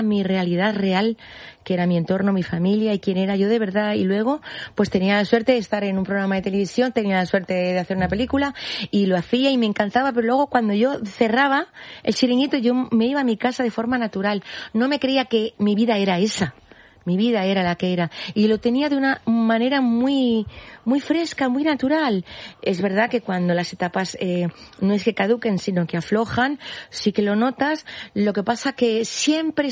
mi realidad real, que era mi entorno, mi familia y quién era yo de verdad. Y luego, pues tenía la suerte de estar en un programa de televisión, tenía la suerte de hacer una película y lo hacía y me encantaba, pero luego cuando yo cerraba el chiringuito yo me iba a mi casa de forma natural. No me creía que mi vida era esa. Mi vida era la que era. Y lo tenía de una manera muy fresca, muy natural. Es verdad que cuando las etapas no es que caduquen, sino que aflojan, sí que lo notas. Lo que pasa que siempre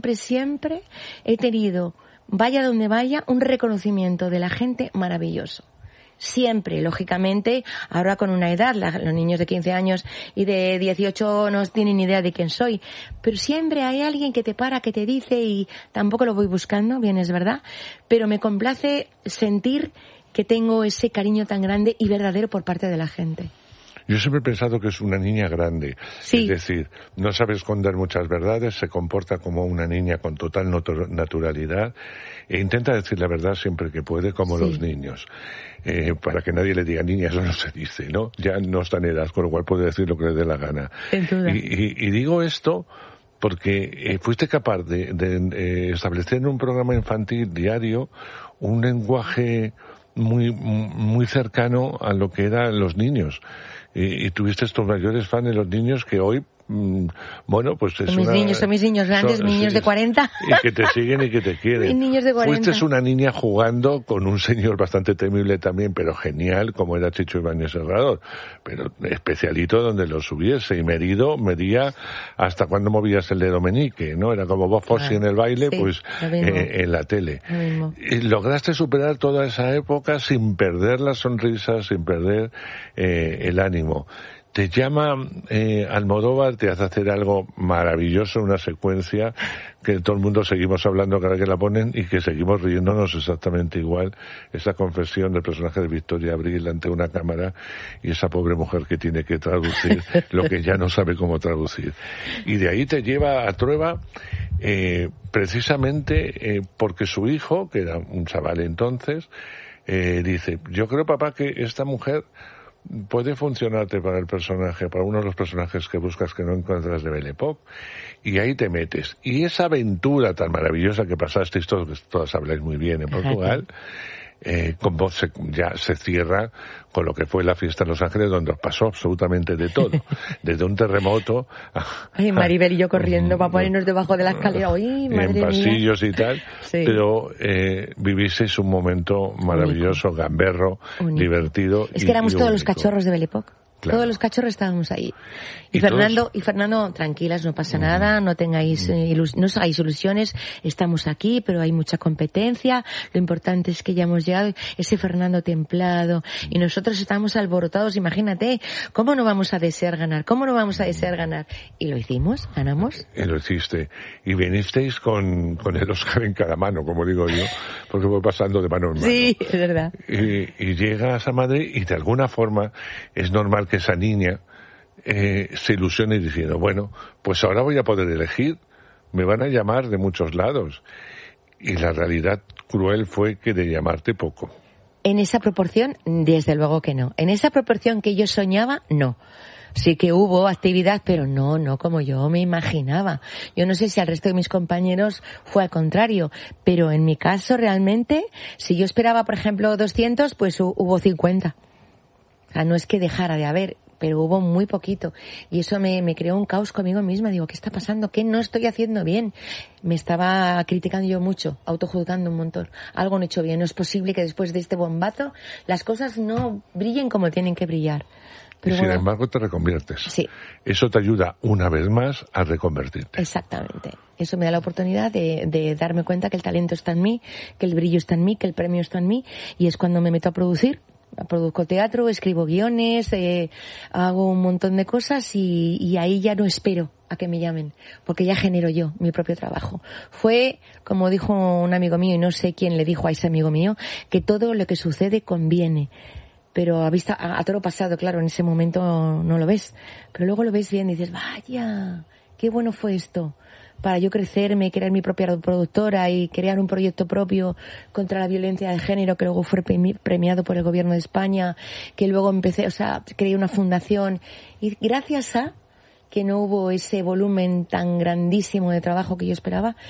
he tenido, vaya donde vaya, un reconocimiento de la gente maravilloso. Siempre, lógicamente, ahora con una edad, los niños de 15 años y de 18 no tienen ni idea de quién soy, pero siempre hay alguien que te para, que te dice, y tampoco lo voy buscando, bien es verdad, pero me complace sentir que tengo ese cariño tan grande y verdadero por parte de la gente. Yo siempre he pensado que es una niña grande, sí. Es decir, no sabe esconder muchas verdades, se comporta como una niña con total naturalidad e intenta decir la verdad siempre que puede, como sí. los niños. Para que nadie le diga niña, eso no se dice, ¿no? Ya no está en edad, con lo cual puede decir lo que le dé la gana. Sin duda. Y digo esto porque fuiste capaz de establecer en un programa infantil diario un lenguaje muy cercano a lo que eran los niños. Y tuviste estos mayores fans de los niños que hoy, bueno, pues es son mis niños grandes, mis niños de 40. Y que te siguen y que te quieren. Mis niños de 40. Fuiste una niña jugando con un señor bastante temible también, pero genial, como era Chicho Ibáñez Serrador. Pero especialito donde lo subiese. Y medía hasta cuando movías el dedo meñique, ¿no? Era como Bob Fosse en el baile, sí, pues en la tele. Y lograste superar toda esa época sin perder la sonrisa, sin perder el ánimo. Te llama Almodóvar, te hace hacer algo maravilloso, una secuencia que todo el mundo seguimos hablando cada vez que la ponen y que seguimos riéndonos exactamente igual. Esa confesión del personaje de Victoria Abril ante una cámara y esa pobre mujer que tiene que traducir lo que ya no sabe cómo traducir. Y de ahí te lleva a Trueba precisamente porque su hijo, que era un chaval entonces, dice, yo creo, papá, que esta mujer puede funcionarte para el personaje, para uno de los personajes que buscas que no encuentras de Belle Époque, y ahí te metes. Y esa aventura tan maravillosa que pasasteis todos, que todas habláis muy bien en Portugal, con vos ya se cierra con lo que fue la fiesta en Los Ángeles, donde os pasó absolutamente de todo, desde un terremoto Ay, Maribel y yo corriendo para ponernos debajo de la escalera, ¡uy, madre en pasillos mía! Y tal, sí. Pero vivisteis un momento maravilloso, único, gamberro, único, divertido. Es que éramos todos los cachorros de Belle Époque. Claro. Todos los cachorros estábamos ahí. Y Fernando, tranquilas, no pasa nada, no tengáis, no os hagáis ilusiones, estamos aquí, pero hay mucha competencia, lo importante es que ya hemos llegado, ese Fernando templado, y nosotros estamos alborotados, imagínate, ¿cómo no vamos a desear ganar? ¿Cómo no vamos a desear ganar? Y lo hicimos, ganamos. Y lo hiciste. Y vinisteis con el Oscar en cada mano, como digo yo, porque voy pasando de mano en mano. Sí, es verdad. Y llegas a Madrid y de alguna forma es normal que esa niña se ilusione diciendo, bueno, pues ahora voy a poder elegir, me van a llamar de muchos lados. Y la realidad cruel fue que de llamarte poco. En esa proporción, desde luego que no. En esa proporción que yo soñaba, no. Sí que hubo actividad, pero no como yo me imaginaba. Yo no sé si al resto de mis compañeros fue al contrario, pero en mi caso realmente, si yo esperaba, por ejemplo, 200, pues hubo 50. O sea, no es que dejara de haber, pero hubo muy poquito. Y eso me creó un caos conmigo misma. Digo, ¿qué está pasando? ¿Qué no estoy haciendo bien? Me estaba criticando yo mucho, autojuzgando un montón. Algo no he hecho bien. No es posible que después de este bombazo las cosas no brillen como tienen que brillar. Pero y sin embargo te reconviertes. Sí. Eso te ayuda una vez más a reconvertirte. Exactamente. Eso me da la oportunidad de darme cuenta que el talento está en mí, que el brillo está en mí, que el premio está en mí. Y es cuando me meto a producir. Produzco teatro, escribo guiones, hago un montón de cosas y ahí ya no espero a que me llamen, porque ya genero yo mi propio trabajo. Fue, como dijo un amigo mío, y no sé quién le dijo a ese amigo mío, que todo lo que sucede conviene. Pero a toro pasado, claro, en ese momento no lo ves. Pero luego lo ves bien y dices, vaya, qué bueno fue esto. Para yo crecerme, crear mi propia productora y crear un proyecto propio contra la violencia de género que luego fue premiado por el gobierno de España, que luego creé una fundación y gracias a que no hubo ese volumen tan grandísimo de trabajo que yo esperaba,